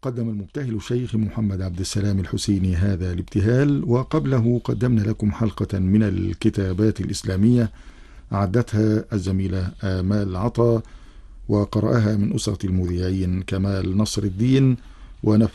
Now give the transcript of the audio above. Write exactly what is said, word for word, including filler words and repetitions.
قدم المبتهل الشيخ محمد عبد السلام الحسيني هذا الابتهال، وقبله قدمنا لكم حلقة من الكتابات الإسلامية أعدتها الزميلة آمال عطا، وقرأها من أسرة المذيعين كمال نصر الدين ونفع